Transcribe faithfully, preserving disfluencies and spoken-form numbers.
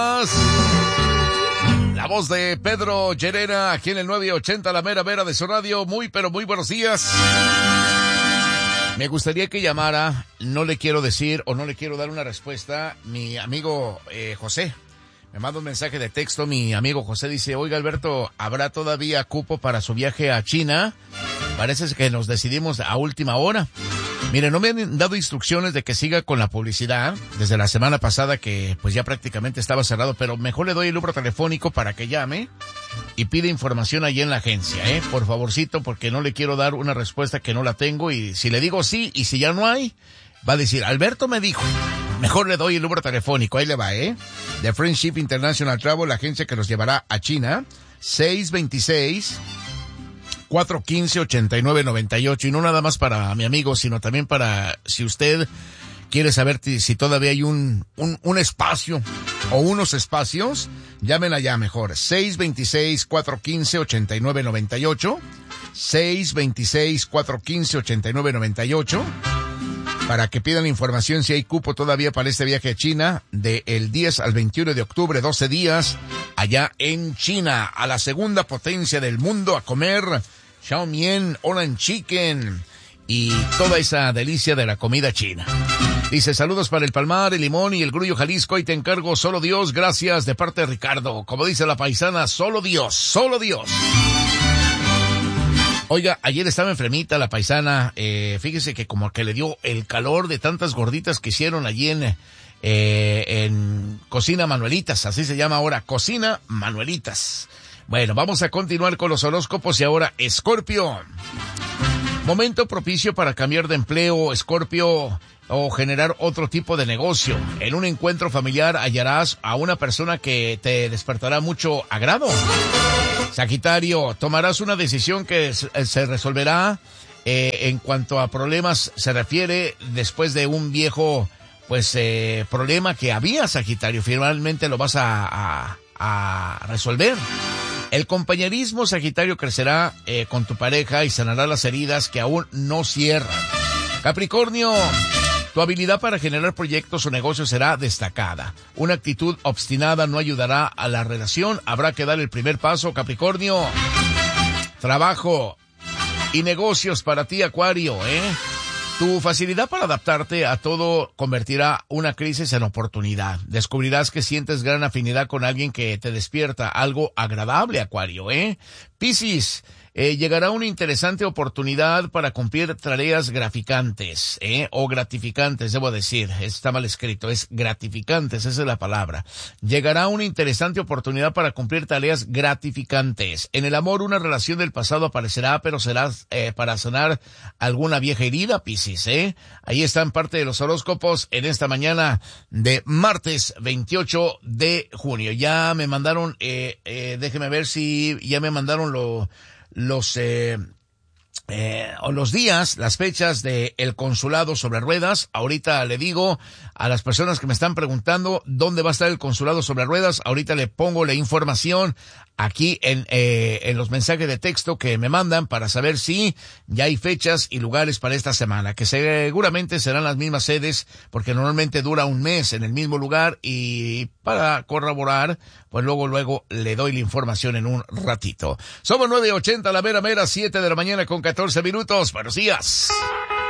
La voz de Pedro Llerena, aquí en el nueve ochenta, la mera mera de su radio. Muy, pero muy buenos días. Me gustaría que llamara, no le quiero decir o no le quiero dar una respuesta, mi amigo eh, José. Me manda un mensaje de texto, mi amigo José dice, oiga Alberto, ¿habrá todavía cupo para su viaje a China? Parece que nos decidimos a última hora. Mire, no me han dado instrucciones de que siga con la publicidad desde la semana pasada que pues ya prácticamente estaba cerrado, pero mejor le doy el número telefónico para que llame y pide información allí en la agencia, ¿eh? Por favorcito, porque no le quiero dar una respuesta que no la tengo y si le digo sí y si ya no hay, va a decir, Alberto me dijo. Mejor le doy el número telefónico, ahí le va, ¿eh? De Friendship International Travel, la agencia que nos llevará a China, seis veintiséis, cuatrocientos quince, ochenta y nueve noventa y ocho. Y no nada más para mi amigo, sino también para si usted quiere saber si todavía hay un, un, un espacio o unos espacios, llamen allá mejor. seis veintiséis, cuatrocientos quince, ochenta y nueve noventa y ocho. seis veintiséis, cuatrocientos quince, ochenta y nueve noventa y ocho. Para que pidan información si hay cupo todavía para este viaje a China del diez al veintiuno de octubre, doce días, allá en China, a la segunda potencia del mundo, a comer Xiaomien, Oran Chicken y toda esa delicia de la comida china. Dice, saludos para el Palmar, el Limón y el Grullo Jalisco, y te encargo solo Dios, gracias, de parte de Ricardo. Como dice la paisana, solo Dios, solo Dios. Oiga, ayer estaba enfermita la paisana, eh, fíjese que como que le dio el calor de tantas gorditas que hicieron allí en, eh, en Cocina Manuelitas, así se llama ahora, Cocina Manuelitas. Bueno, vamos a continuar con los horóscopos y ahora, Escorpio. Momento propicio para cambiar de empleo, Escorpio, o generar otro tipo de negocio. En un encuentro familiar hallarás a una persona que te despertará mucho agrado. Sagitario, tomarás una decisión que se resolverá eh, en cuanto a problemas se refiere después de un viejo pues eh, problema que había, Sagitario. Finalmente lo vas a, a, a resolver. El compañerismo, Sagitario, crecerá eh, con tu pareja y sanará las heridas que aún no cierran. Capricornio, tu habilidad para generar proyectos o negocios será destacada. Una actitud obstinada no ayudará a la relación. Habrá que dar el primer paso, Capricornio. Trabajo y negocios para ti, Acuario, ¿eh? Tu facilidad para adaptarte a todo convertirá una crisis en oportunidad. Descubrirás que sientes gran afinidad con alguien que te despierta algo agradable, Acuario, ¿eh? Piscis, Eh, llegará una interesante oportunidad para cumplir tareas gratificantes, ¿eh? O gratificantes, debo decir. Está mal escrito, es gratificantes, esa es la palabra. Llegará una interesante oportunidad para cumplir tareas gratificantes. En el amor, una relación del pasado aparecerá, pero será eh, para sanar alguna vieja herida, Piscis, ¿eh? Ahí están parte de los horóscopos en esta mañana de martes veintiocho de junio. Ya me mandaron, eh, eh, déjeme ver si ya me mandaron lo... los eh, eh, o los días, las fechas de el consulado sobre ruedas. Ahorita le digo a las personas que me están preguntando dónde va a estar el consulado sobre ruedas, ahorita le pongo la información aquí en eh, en los mensajes de texto que me mandan para saber si ya hay fechas y lugares para esta semana, que seguramente serán las mismas sedes porque normalmente dura un mes en el mismo lugar, y para corroborar pues luego luego le doy la información en un ratito. Somos nueve ochenta, la mera mera, siete de la mañana con catorce minutos. Buenos días.